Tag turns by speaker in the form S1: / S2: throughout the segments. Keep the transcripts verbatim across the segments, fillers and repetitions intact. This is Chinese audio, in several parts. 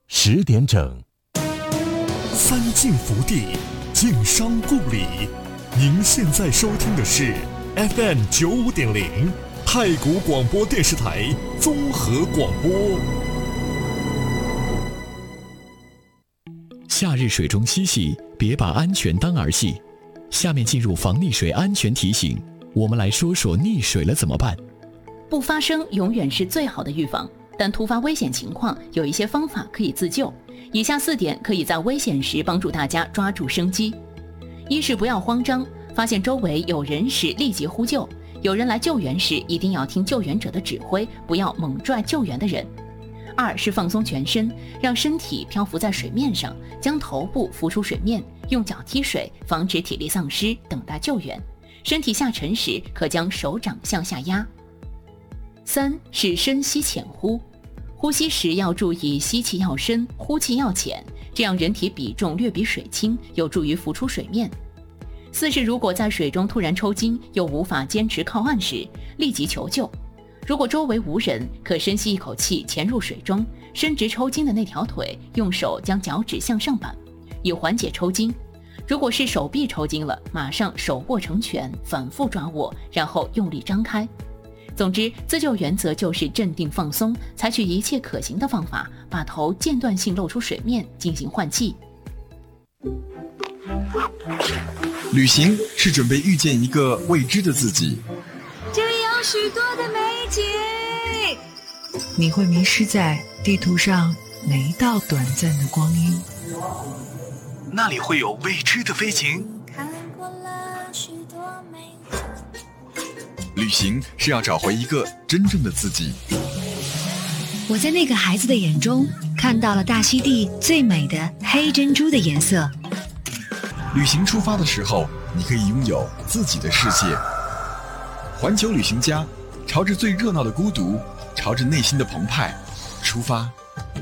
S1: 十点整。
S2: 三晋福地，晋商故里。您现在收听的是 F M 九五点零太谷广播电视台综合广播。
S3: 夏日水中嬉戏，别把安全当儿戏。下面进入防溺水安全提醒，我们来说说溺水了怎么办。
S4: 不发生永远是最好的预防，但突发危险情况有一些方法可以自救。以下四点可以在危险时帮助大家抓住生机。一是不要慌张，发现周围有人时立即呼救，有人来救援时一定要听救援者的指挥，不要猛拽救援的人。二是放松全身，让身体漂浮在水面上，将头部浮出水面，用脚踢水，防止体力丧失，等待救援。身体下沉时可将手掌向下压。三是深吸浅呼，呼吸时要注意吸气要深，呼气要浅，这样人体比重略比水轻，有助于浮出水面。四是如果在水中突然抽筋又无法坚持靠岸时，立即求救。如果周围无人，可深吸一口气潜入水中，伸直抽筋的那条腿，用手将脚趾向上扳，以缓解抽筋。如果是手臂抽筋了，马上手握成拳，反复抓握，然后用力张开。总之，自救原则就是镇定放松，采取一切可行的方法，把头间断性露出水面进行换气。
S5: 旅行是准备遇见一个未知的自己，
S6: 这里有许多的美景，
S7: 你会迷失在地图上哪一道短暂的光阴？
S5: 那里会有未知的飞行。
S6: 看过了许多美景，
S5: 旅行是要找回一个真正的自己。
S7: 我在那个孩子的眼中看到了大溪地最美的黑珍珠的颜色。
S5: 旅行出发的时候，你可以拥有自己的世界。环球旅行家，朝着最热闹的孤独，朝着内心的澎湃出发。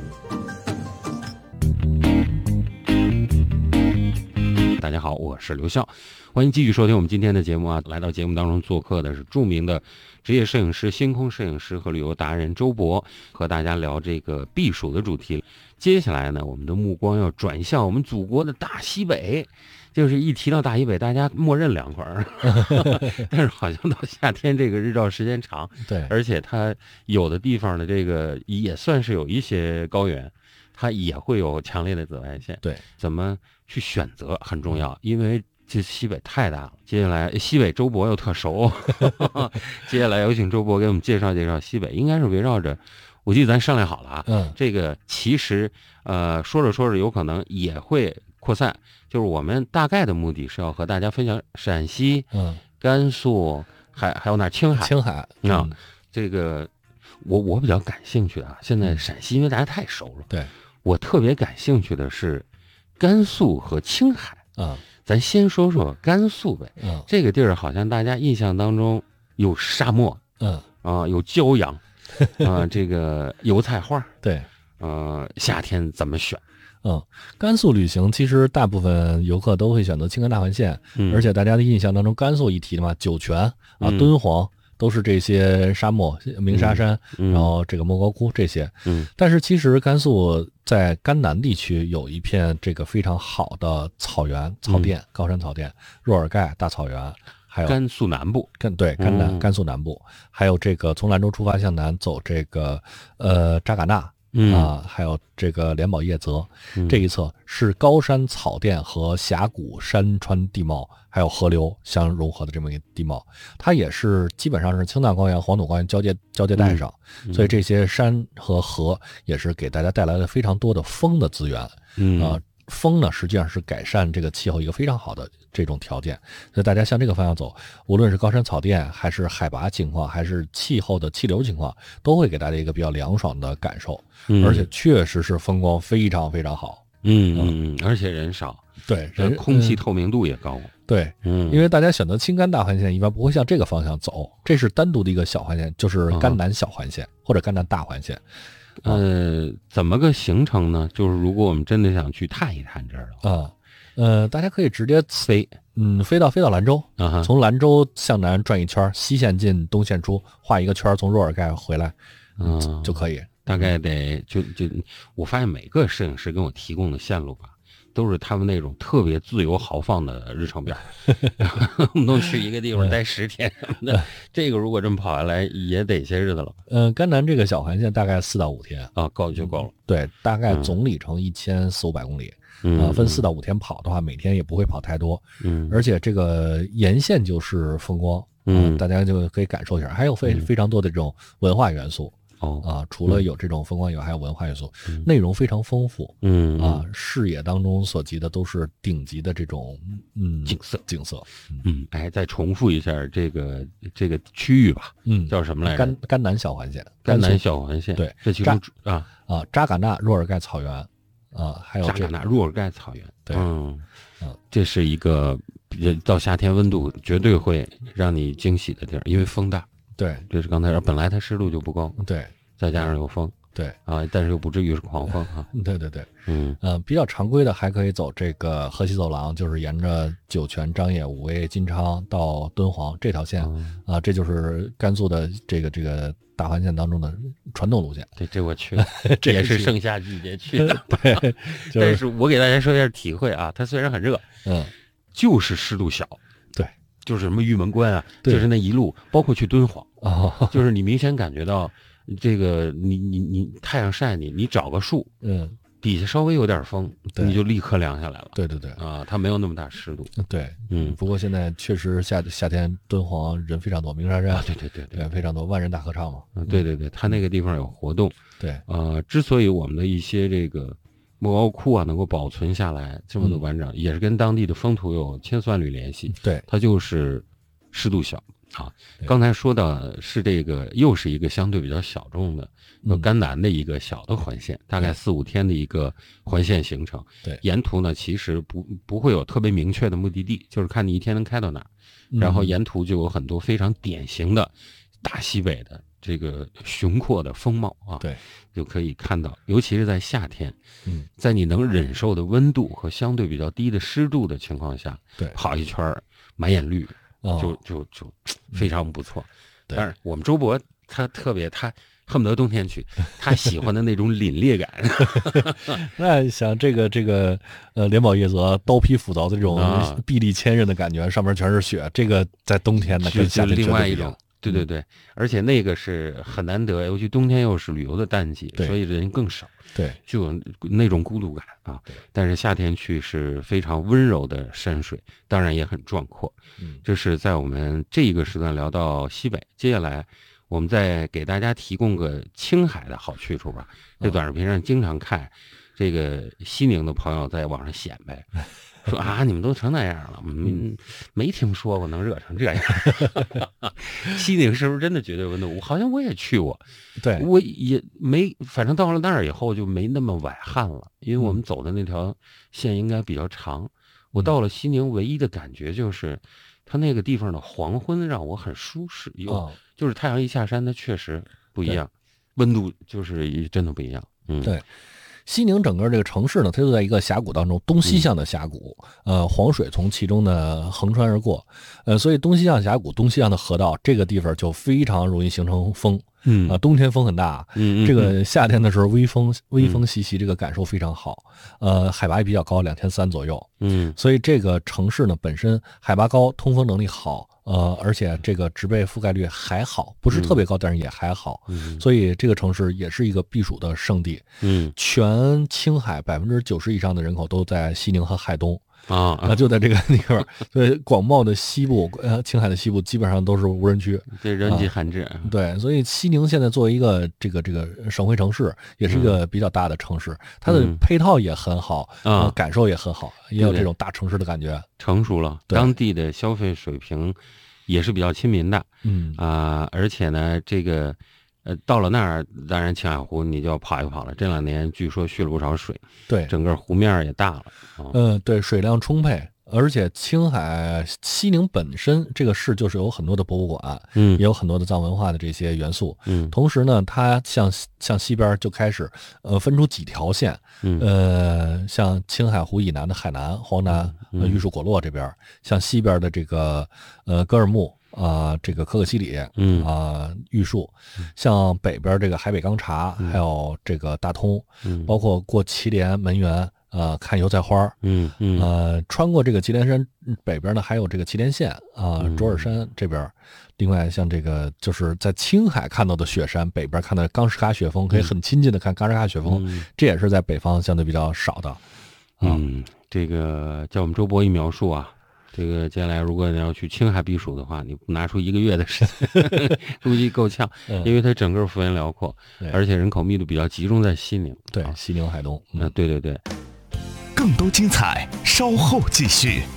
S8: 大家好，我是刘笑，欢迎继续收听我们今天的节目啊！来到节目当中做客的是著名的职业摄影师、星空摄影师和旅游达人周博，和大家聊这个避暑的主题。接下来呢，我们的目光要转向我们祖国的大西北。就是一提到大西北，大家默认凉快儿，但是好像到夏天这个日照时间长，
S9: 对，
S8: 而且它有的地方的这个也算是有一些高原，它也会有强烈的紫外线。
S9: 对，
S8: 怎么去选择很重要，因为这西北太大了。接下来西北周博又特熟，接下来有请周博给我们介绍介绍西北，应该是围绕着。我记得咱商量好了啊，
S9: 嗯，这
S8: 个其实呃说着说着有可能也会扩散，就是我们大概的目的是要和大家分享陕西、
S9: 嗯、
S8: 甘肃，还还有哪青海，
S9: 青海啊、
S8: 嗯，这个我我比较感兴趣的啊，现在陕西因为大家太熟了，
S9: 对，
S8: 我特别感兴趣的是甘肃和青海
S9: 啊、嗯，
S8: 咱先说说甘肃呗，
S9: 嗯，
S8: 这个地儿好像大家印象当中有沙漠，
S9: 嗯
S8: 啊、呃，有骄阳。啊、呃，这个油菜花，
S9: 对，
S8: 呃，夏天怎么选？
S9: 嗯，甘肃旅行其实大部分游客都会选择青甘大环线，嗯、而且大家的印象当中，甘肃一提的嘛，酒泉啊、嗯、敦煌都是这些沙漠，鸣沙山，
S8: 嗯、
S9: 然后这个莫高窟这些。
S8: 嗯，
S9: 但是其实甘肃在甘南地区有一片这个非常好的草原、草甸、嗯、高山草甸，若尔盖大草原。还有
S8: 甘肃南部，
S9: 甘对甘南、
S8: 嗯、
S9: 甘肃南部，还有这个从兰州出发向南走这个呃扎尕那、
S8: 嗯、
S9: 啊，还有这个莲宝叶泽、
S8: 嗯、
S9: 这一侧是高山草甸和峡谷山川地貌，还有河流相融合的这么一个地貌，它也是基本上是青藏高原、黄土高原交界交界带上、嗯，所以这些山和河也是给大家带来了非常多的风的资源，
S8: 嗯
S9: 啊。风呢，实际上是改善这个气候一个非常好的这种条件，所以大家向这个方向走，无论是高山草甸，还是海拔情况，还是气候的气流情况，都会给大家一个比较凉爽的感受，
S8: 嗯、
S9: 而且确实是风光非常非常好，
S8: 嗯嗯，而且人少，
S9: 对，人
S8: 空气透明度也高，
S9: 嗯、对，
S8: 嗯，
S9: 因为大家选择青甘大环线一般不会向这个方向走，这是单独的一个小环线，就是甘南小环线、嗯、或者甘南大环线。
S8: 呃，怎么个行程呢？就是如果我们真的想去探一探这儿的
S9: 话，啊、嗯，呃，大家可以直接飞，嗯，飞到飞到兰州，
S8: 啊，
S9: 从兰州向南转一圈，西线进，东线出，画一个圈，从若尔盖回来，嗯，就可以。
S8: 大概得就就我发现每个摄影师跟我提供的线路吧，都是他们那种特别自由豪放的日程表，我们都去一个地方待十天什么的，这个如果这么跑下来也得些日子了。
S9: 嗯，甘南这个小环线大概四到五天
S8: 啊，够就够了。
S9: 对，大概总里程一千四五百公里。
S8: 嗯，
S9: 呃，分四到五天跑的话，每天也不会跑太多。
S8: 嗯，
S9: 而且这个沿线就是风光，
S8: 嗯，
S9: 呃、大家就可以感受一下，还有非非常多的这种文化元素。
S8: 哦，
S9: 啊，除了有这种风光以外，还有文化元素，嗯、内容非常丰富。
S8: 嗯
S9: 啊，视野当中所及的都是顶级的这种嗯
S8: 景色
S9: 景色。
S8: 嗯，嗯哎，再重复一下这个这个区域吧。
S9: 嗯，
S8: 叫什么来着？
S9: 甘甘南小环线。
S8: 甘南小环线。
S9: 对，
S8: 这其中啊
S9: 啊扎尕那若尔盖草原啊，还有
S8: 扎尕那若尔盖草原。
S9: 对，
S8: 嗯
S9: 嗯，
S8: 这是一个到夏天温度绝对会让你惊喜的地儿，因为风大。
S9: 对，
S8: 这是刚才说，本来它湿度就不高。
S9: 对。
S8: 再加上有风，
S9: 对
S8: 啊，但是又不至于是狂风啊。
S9: 对对对，
S8: 嗯
S9: 呃，比较常规的还可以走这个河西走廊，就是沿着酒泉、张掖、武威、金昌到敦煌这条线啊、
S8: 嗯
S9: 呃，这就是甘肃的这个这个大环线当中的传统路线。
S8: 对，这我去了，这也是盛夏季节去的。
S9: 对，就是、
S8: 但是我给大家说一下体会啊，它虽然很热，
S9: 嗯，
S8: 就是湿度小。
S9: 对，
S8: 就是什么玉门关啊，就是那一路，包括去敦煌
S9: 啊、
S8: 哦，就是你明显感觉到。这个你你你太阳晒你，你找个树，
S9: 嗯，
S8: 底下稍微有点风，你就立刻凉下来了。
S9: 对对对，
S8: 啊，它没有那么大湿度。
S9: 对，
S8: 嗯。
S9: 不过现在确实夏夏天敦煌人非常多，鸣沙山，
S8: 啊、对对对
S9: 对, 对，非常多，万人大合唱嘛。
S8: 嗯，对对对，它那个地方有活动。
S9: 对，
S8: 呃，之所以我们的一些这个莫高窟啊能够保存下来这么的完整，嗯、也是跟当地的风土有千丝万缕联系。
S9: 对，
S8: 它就是湿度小。啊，刚才说到是这个，又是一个相对比较小众的，有甘南的一个小的环线，嗯、大概四五天的一个环线行程。
S9: 对，
S8: 沿途呢其实不不会有特别明确的目的地，就是看你一天能开到哪儿，
S9: 嗯、
S8: 然后沿途就有很多非常典型的大西北的这个雄阔的风貌啊。
S9: 对，
S8: 就可以看到，尤其是在夏天，
S9: 嗯，
S8: 在你能忍受的温度和相对比较低的湿度的情况下，
S9: 对，
S8: 跑一圈满眼绿。
S9: 哦、
S8: 就就就非常不错，
S9: 嗯、
S8: 但是我们周博他特别，他恨不得冬天去，他喜欢的那种凛冽感。
S9: 那像这个这个呃连宝叶泽刀劈斧凿的这种臂力千仞的感觉，啊、上面全是雪，这个在冬天呢跟夏天
S8: 另外一种。对对对，而且那个是很难得，尤其冬天又是旅游的淡季，所以人更少，
S9: 对，
S8: 就有那种孤独感啊。但是夏天去是非常温柔的山水，当然也很壮阔。
S9: 嗯，
S8: 这是在我们这一个时段聊到西北，接下来我们再给大家提供个青海的好去处吧。这短视频上经常看这个西宁的朋友在网上显摆。说啊，你们都成那样了，嗯，没听说过能热成这样。西宁是不是真的绝对温度？我好像我也去过，
S9: 对，
S8: 我也没，反正到了那儿以后就没那么崴汗了，因为我们走的那条线应该比较长。嗯、我到了西宁，唯一的感觉就是，它那个地方的黄昏让我很舒适，有、
S9: 哦、
S8: 就是太阳一下山，它确实不一样，温度就是真的不一样。嗯，
S9: 对。西宁整个这个城市呢，它就在一个峡谷当中，东西向的峡谷，嗯、呃，黄水从其中呢横穿而过，呃，所以东西向峡谷、东西向的河道这个地方就非常容易形成风，
S8: 嗯
S9: 啊、呃，冬天风很大，
S8: 嗯，
S9: 这个夏天的时候微风微风习习，这个感受非常好，呃，海拔也比较高，两千三左右，
S8: 嗯，
S9: 所以这个城市呢本身海拔高，通风能力好。呃，而且这个植被覆盖率还好，不是特别高，嗯、但是也还好，
S8: 嗯，
S9: 所以这个城市也是一个避暑的胜地。
S8: 嗯，
S9: 全青海百分之九十以上的人口都在西宁和海东
S8: 啊，
S9: 啊，就在这个地方。所以广袤的西部，呃，青海的西部基本上都是无人区，
S8: 对，人迹罕至、
S9: 啊。对，所以西宁现在作为一个这个这个省会城市，也是一个比较大的城市，嗯、它的配套也很好，
S8: 啊、
S9: 呃，感受也很好，也有这种大城市的感觉。
S8: 成熟了，当地的消费水平也是比较亲民的，
S9: 嗯
S8: 啊、呃，而且呢，这个呃，到了那儿，当然青海湖你就要跑一跑了。这两年据说蓄了不少水，
S9: 对，
S8: 整个湖面也大了。
S9: 嗯、呃，对，水量充沛，而且青海西宁本身这个市就是有很多的博物馆，
S8: 嗯，
S9: 也有很多的藏文化的这些元素，
S8: 嗯，
S9: 同时呢，它向向西边就开始呃分出几条线，
S8: 嗯，
S9: 呃，像青海湖以南的海南、黄南、
S8: 嗯、
S9: 呃玉树果洛这边，像西边的这个呃格尔木。 啊、这个可可西里，
S8: 嗯
S9: 啊、玉树，像北边这个海北钢察，
S8: 嗯
S9: 还有这个大通，
S8: 嗯
S9: 包括过祁连门源，呃，看油菜花，
S8: 嗯嗯
S9: 呃，穿过这个祁连山北边呢，还有这个祁连县啊、
S8: 嗯
S9: 卓尔山这边。另外，像这个就是在青海看到的雪山，北边看到冈什喀雪峰，可以很亲近的看冈什喀雪峰，
S8: 嗯
S9: 这也是在北方相对比较少的。啊、
S8: 嗯，这个叫我们周博一描述啊，这个接下来如果你要去青海避暑的话，你拿出一个月的时间，估计够呛，
S9: 嗯
S8: 因为它整个幅员辽阔，
S9: 对
S8: 而且人口密度比较集中在西宁。
S9: 对，
S8: 啊
S9: 西宁海东。
S8: 呃，对对对。
S2: 更多精彩，稍后继续。